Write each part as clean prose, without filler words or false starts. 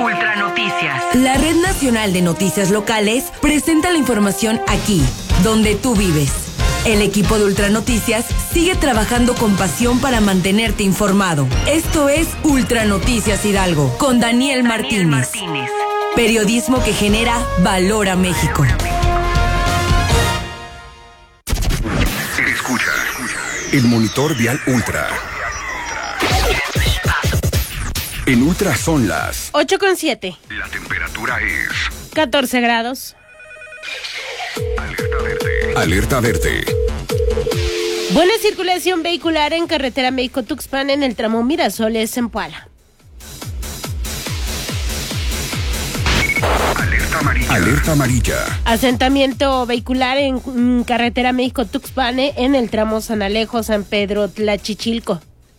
Ultra Noticias. La Red Nacional de Noticias Locales presenta la información aquí, donde tú vives. El equipo de Ultra Noticias sigue trabajando con pasión para mantenerte informado. Esto es Ultra Noticias Hidalgo, con Daniel Martínez. Periodismo que genera valor a México. Escucha el monitor vial Ultra. En Ultra son las 8:07. La temperatura es 14 grados. Alerta verde. Alerta verde. Buena circulación vehicular en carretera México-Tuxpan en el tramo Mirasoles-Zempoala. Alerta amarilla. Alerta amarilla. Asentamiento vehicular en carretera México-Tuxpan en el tramo San Alejo-San Pedro-Tlachichilco.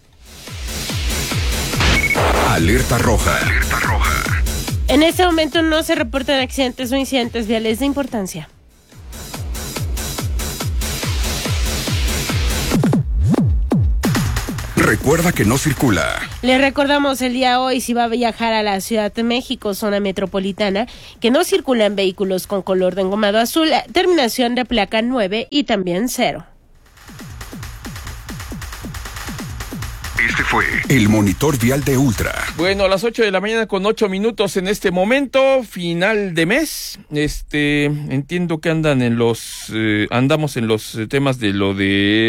Alerta roja. Alerta roja. En este momento no se reportan accidentes o incidentes viales de importancia. Recuerda que no circula. Le recordamos el día de hoy, si va a viajar a la Ciudad de México, zona metropolitana, que no circulan vehículos con color de engomado azul, terminación de placa 9 y también 0. Este fue el monitor vial de Ultra. Bueno, a las 8 de la mañana con 8 minutos en este momento, final de mes. Entiendo que andan en los, andamos en los temas de lo de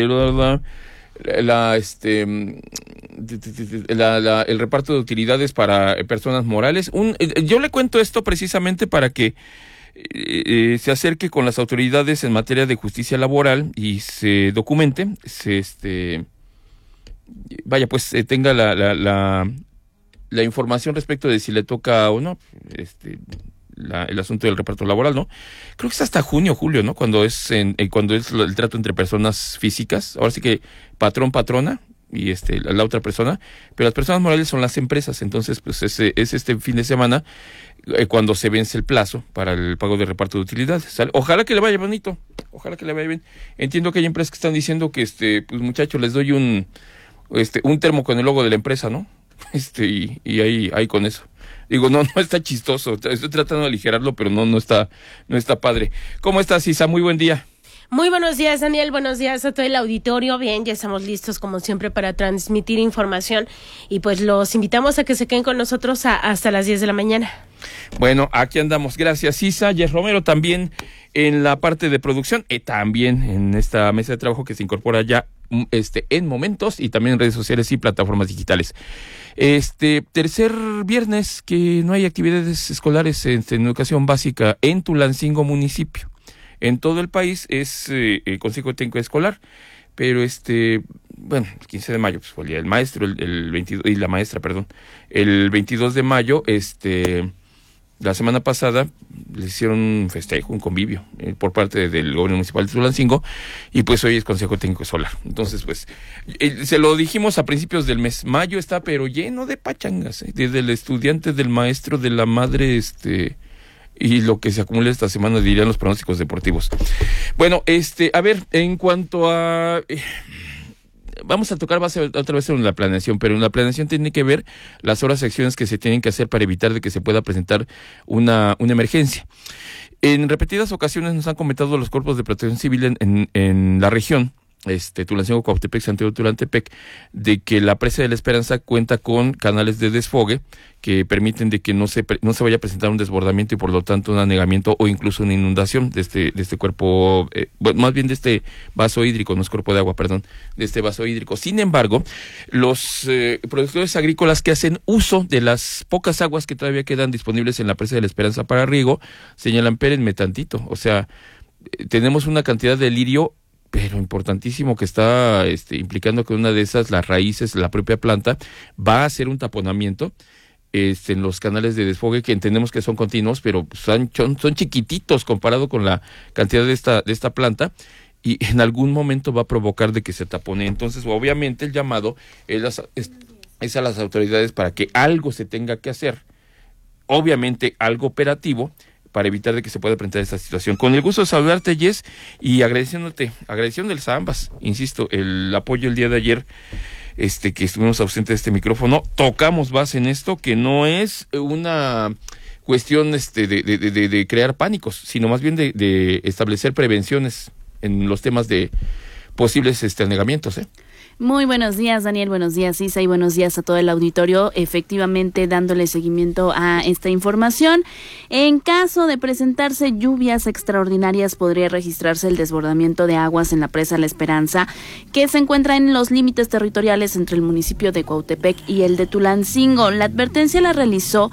el reparto de utilidades para personas morales. Yo le cuento esto precisamente para que se acerque con las autoridades en materia de justicia laboral y se documente, tenga la información respecto de si le toca o no el asunto del reparto laboral, ¿no? Creo que es hasta junio, julio, ¿no? Cuando es el trato entre personas físicas. Ahora sí que patrón-patrona y la otra persona, pero las personas morales son las empresas. Entonces, pues es este fin de semana cuando se vence el plazo para el pago de reparto de utilidades, ¿sale? Ojalá que le vaya bonito, ojalá que le vaya bien. Entiendo que hay empresas que están diciendo que pues muchachos, les doy un termo con el logo de la empresa, ¿no? Y ahí con eso. Digo, no está chistoso. Estoy tratando de aligerarlo, pero no está padre. ¿Cómo estás, Isa? Muy buen día. Muy buenos días, Daniel. Buenos días a todo el auditorio. Bien, ya estamos listos como siempre para transmitir información y pues los invitamos a que se queden con nosotros hasta las 10 de la mañana. Bueno, aquí andamos. Gracias, Isa. Jess Romero también en la parte de producción y también en esta mesa de trabajo que se incorpora ya en momentos y también en redes sociales y plataformas digitales. Tercer viernes que no hay actividades escolares en educación básica en Tulancingo municipio. En todo el país es Consejo Técnico Escolar, pero el 15 de mayo pues fue el día del maestro, el 22 y la maestra, perdón. El 22 de mayo la semana pasada le hicieron un festejo, un convivio por parte del gobierno municipal de Tulancingo y pues hoy es Consejo Técnico Escolar. Entonces pues se lo dijimos a principios del mes. Mayo está pero lleno de pachangas, desde el estudiante, del maestro, de la madre, y lo que se acumula esta semana dirían los pronósticos deportivos. Bueno, a ver, en cuanto a vamos a tocar base otra vez en la planeación, pero en la planeación tiene que ver las horas y acciones que se tienen que hacer para evitar de que se pueda presentar una emergencia. En repetidas ocasiones nos han comentado los cuerpos de protección civil en la región, Tulancingo, Cuautepec, Santiago Tulantepec, de que la presa de la Esperanza cuenta con canales de desfogue que permiten de que no se vaya a presentar un desbordamiento y por lo tanto un anegamiento o incluso una inundación de este cuerpo, más bien de este vaso hídrico, no es cuerpo de agua, perdón, de este vaso hídrico. Sin embargo, los productores agrícolas que hacen uso de las pocas aguas que todavía quedan disponibles en la presa de la Esperanza para riego, señalan, espérenme tantito, o sea, tenemos una cantidad de lirio pero importantísimo que está implicando que una de esas, las raíces, la propia planta, va a hacer un taponamiento en los canales de desfogue que entendemos que son continuos, pero son chiquititos comparado con la cantidad de esta planta y en algún momento va a provocar de que se tapone. Entonces, obviamente, el llamado es a las autoridades para que algo se tenga que hacer, obviamente algo operativo, para evitar de que se pueda presentar esta situación. Con el gusto de saludarte, Jess, y agradeciéndoles a ambas, insisto, el apoyo el día de ayer que estuvimos ausentes de este micrófono, tocamos base en esto, que no es una cuestión de crear pánicos, sino más bien de establecer prevenciones en los temas de posibles anegamientos, Muy buenos días, Daniel, buenos días, Isa, y buenos días a todo el auditorio. Efectivamente, dándole seguimiento a esta información. En caso de presentarse lluvias extraordinarias, podría registrarse el desbordamiento de aguas en la presa La Esperanza, que se encuentra en los límites territoriales entre el municipio de Cuautepec y el de Tulancingo. La advertencia la realizó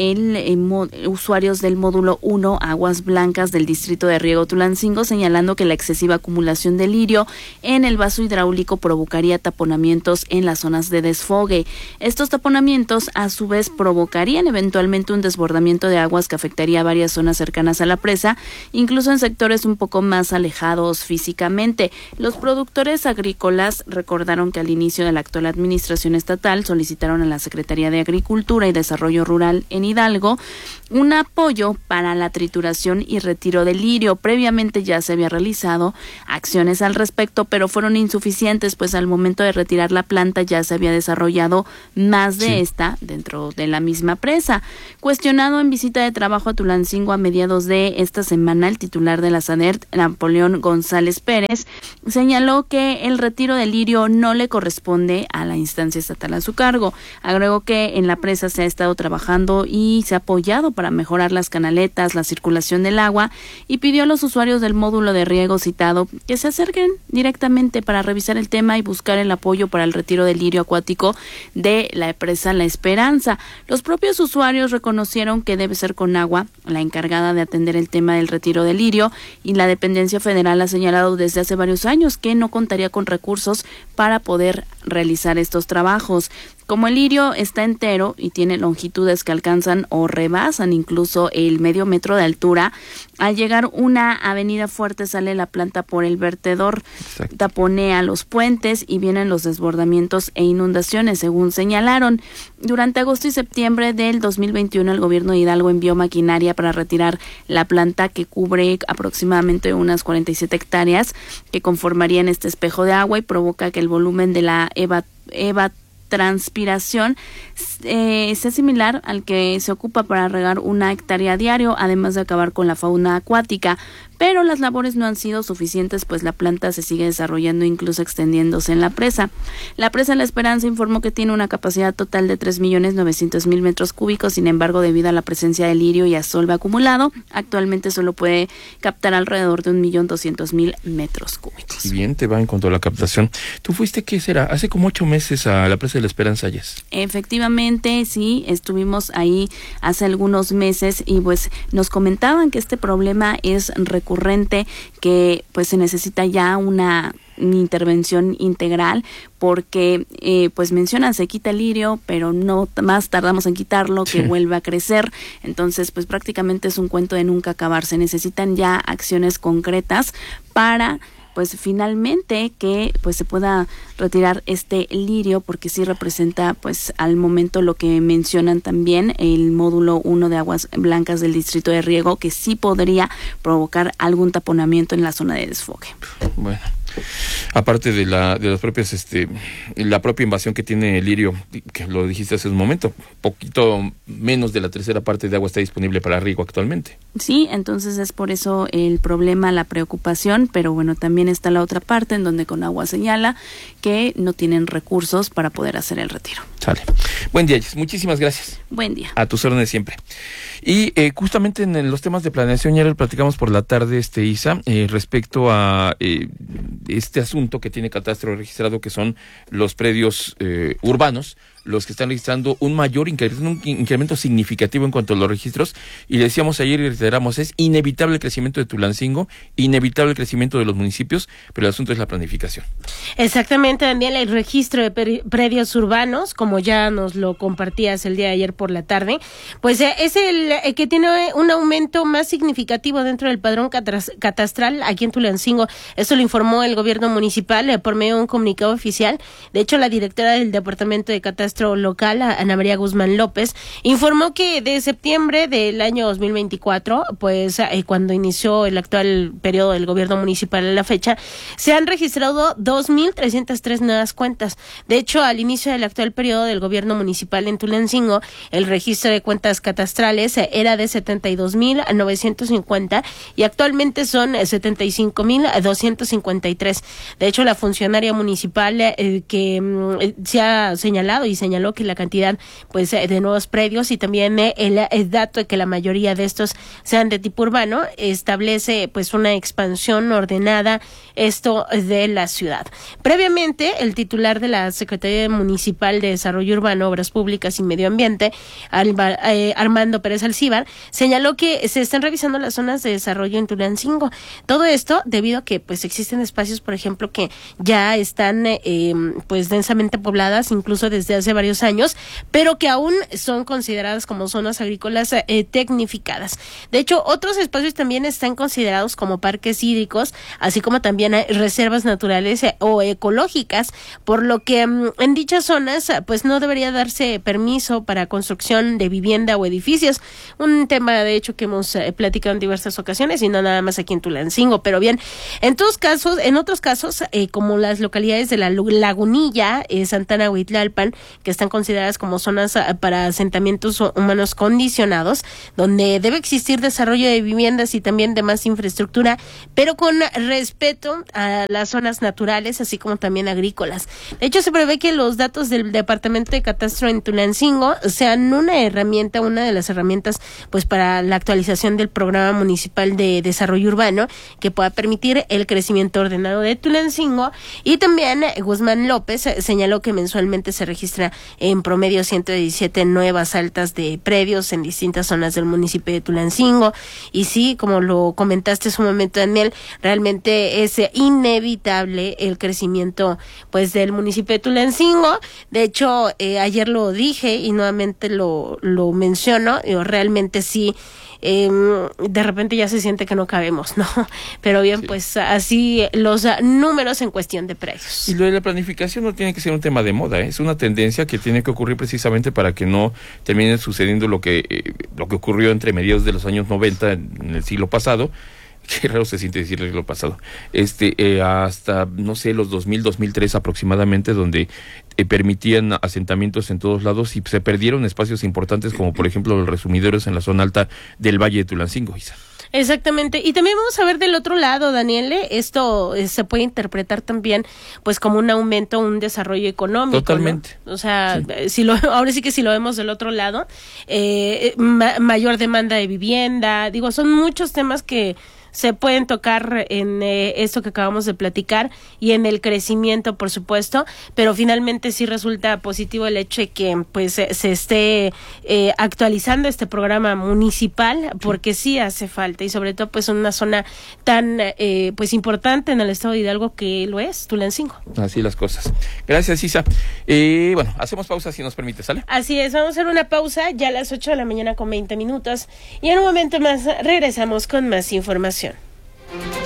usuarios del módulo 1 Aguas Blancas del distrito de riego Tulancingo, señalando que la excesiva acumulación de lirio en el vaso hidráulico provocaría taponamientos en las zonas de desfogue. Estos taponamientos a su vez provocarían eventualmente un desbordamiento de aguas que afectaría a varias zonas cercanas a la presa, incluso en sectores un poco más alejados físicamente. Los productores agrícolas recordaron que al inicio de la actual administración estatal solicitaron a la Secretaría de Agricultura y Desarrollo Rural en Hidalgo un apoyo para la trituración y retiro del lirio. Previamente ya se había realizado acciones al respecto, pero fueron insuficientes, pues al momento de retirar la planta ya se había desarrollado más de esta dentro de la misma presa. Cuestionado en visita de trabajo a Tulancingo a mediados de esta semana, el titular de la SADERT, Napoleón González Pérez, señaló que el retiro del lirio no le corresponde a la instancia estatal a su cargo. Agregó que en la presa se ha estado trabajando y se ha apoyado para mejorar las canaletas, la circulación del agua, y pidió a los usuarios del módulo de riego citado que se acerquen directamente para revisar el tema y buscar el apoyo para el retiro del lirio acuático de la presa La Esperanza. Los propios usuarios reconocieron que debe ser Conagua la encargada de atender el tema del retiro del lirio, y la dependencia federal ha señalado desde hace varios años que no contaría con recursos para poder realizar estos trabajos. Como el lirio está entero y tiene longitudes que alcanzan o rebasan incluso el medio metro de altura, al llegar una avenida fuerte sale la planta por el vertedor, taponea los puentes y vienen los desbordamientos e inundaciones, según señalaron. Durante agosto y septiembre del 2021, el gobierno de Hidalgo envió maquinaria para retirar la planta, que cubre aproximadamente unas 47 hectáreas que conformarían este espejo de agua y provoca que el volumen de la evapotranspiración sea similar al que se ocupa para regar 1 hectárea diario, además de acabar con la fauna acuática. Pero las labores no han sido suficientes, pues la planta se sigue desarrollando, incluso extendiéndose en la presa. La presa La Esperanza informó que tiene una capacidad total de 3.900.000 metros cúbicos. Sin embargo, debido a la presencia de lirio y asolve acumulado, actualmente solo puede captar alrededor de 1.200.000 metros cúbicos. Y bien te va en cuanto a la captación. ¿Tú fuiste, qué será, hace como 8 meses a la presa de La Esperanza, Jess? Efectivamente, sí, estuvimos ahí hace algunos meses y pues nos comentaban que este problema es recurrente, que pues se necesita ya una intervención integral, porque pues mencionan, se quita el lirio, pero no más tardamos en quitarlo, que vuelve a crecer. Entonces pues prácticamente es un cuento de nunca acabar. Se necesitan ya acciones concretas para pues finalmente que pues se pueda retirar este lirio, porque sí representa pues al momento lo que mencionan también el módulo 1 de Aguas Blancas del distrito de riego, que sí podría provocar algún taponamiento en la zona de desfogue. Bueno, aparte de las propias la propia invasión que tiene el lirio, que lo dijiste hace un momento, poquito menos de la tercera parte de agua está disponible para riego actualmente. Sí, entonces es por eso el problema, la preocupación, pero bueno, también está la otra parte en donde Conagua señala que no tienen recursos para poder hacer el retiro. Sale. Buen día, Jess. Muchísimas gracias. Buen día. A tus órdenes siempre. Y justamente en los temas de planeación ya lo platicamos por la tarde, Isa, respecto a este asunto que tiene Catastro registrado, que son los predios urbanos, los que están registrando un mayor incremento significativo en cuanto a los registros. Y le decíamos ayer y reiteramos, es inevitable el crecimiento de Tulancingo, inevitable el crecimiento de los municipios, pero el asunto es la planificación. Exactamente, también el registro de predios urbanos, como ya nos lo compartías el día de ayer por la tarde, pues es el que tiene un aumento más significativo dentro del padrón catastral aquí en Tulancingo. Esto lo informó el gobierno municipal por medio de un comunicado oficial. De hecho, la directora del Departamento de Catastro Catastro Local, Ana María Guzmán López, informó que de septiembre del año 2024, pues cuando inició el actual periodo del gobierno municipal a la fecha, se han registrado 2.303 nuevas cuentas. De hecho, al inicio del actual periodo del gobierno municipal en Tulancingo, el registro de cuentas catastrales era de 72.950 y actualmente son 75.253. De hecho, la funcionaria municipal que se ha señaló que la cantidad pues de nuevos predios y también el dato de que la mayoría de estos sean de tipo urbano establece pues una expansión ordenada esto de la ciudad. Previamente, el titular de la Secretaría Municipal de Desarrollo Urbano, Obras Públicas y Medio Ambiente, Armando Pérez Alcíbar, señaló que se están revisando las zonas de desarrollo en Tulancingo. Todo esto debido a que pues existen espacios, por ejemplo, que ya están pues densamente pobladas incluso desde hace varios años, pero que aún son consideradas como zonas agrícolas tecnificadas. De hecho, otros espacios también están considerados como parques hídricos, así como también hay reservas naturales o ecológicas, por lo que en dichas zonas pues no debería darse permiso para construcción de vivienda o edificios, un tema de hecho que hemos platicado en diversas ocasiones y no nada más aquí en Tulancingo. Pero bien, en otros casos como las localidades de la Lagunilla, Santana, Huitlalpan, que están consideradas como zonas para asentamientos humanos condicionados, donde debe existir desarrollo de viviendas y también de más infraestructura, pero con respeto a las zonas naturales, así como también agrícolas. De hecho, se prevé que los datos del Departamento de Catastro en Tulancingo sean una de las herramientas pues para la actualización del Programa Municipal de Desarrollo Urbano, que pueda permitir el crecimiento ordenado de Tulancingo. Y también Guzmán López señaló que mensualmente se registra en promedio 117 nuevas altas de predios en distintas zonas del municipio de Tulancingo. Y sí, como lo comentaste hace un momento, Daniel, realmente es inevitable el crecimiento pues del municipio de Tulancingo. De hecho, ayer lo dije y nuevamente lo menciono, realmente sí. De repente ya se siente que no cabemos, ¿no? Pero bien, sí. Pues así los números en cuestión de precios. Y lo de la planificación no tiene que ser un tema de moda, es una tendencia que tiene que ocurrir precisamente para que no termine sucediendo lo que ocurrió entre mediados de los años 90 en el siglo pasado. Qué raro se siente decir el siglo pasado, hasta, no sé, los 2000, 2003 aproximadamente, donde permitían asentamientos en todos lados y se perdieron espacios importantes como por ejemplo los resumideros en la zona alta del Valle de Tulancingo, Isa. Exactamente, y también vamos a ver del otro lado, Daniel, esto se puede interpretar también pues como un aumento, un desarrollo económico. Totalmente. ¿No? O sea, sí. Ahora sí que si lo vemos del otro lado, mayor demanda de vivienda, son muchos temas que se pueden tocar en esto que acabamos de platicar y en el crecimiento, por supuesto, pero finalmente sí resulta positivo el hecho de que pues se esté actualizando este programa municipal, porque sí hace falta, y sobre todo pues en una zona tan pues importante en el estado de Hidalgo que lo es, Tulancingo. Así las cosas. Gracias, Isa. Bueno, hacemos pausa si nos permite, ¿sale? Así es, vamos a hacer una pausa ya a las 8 de la mañana con 20 minutos y en un momento más regresamos con más información.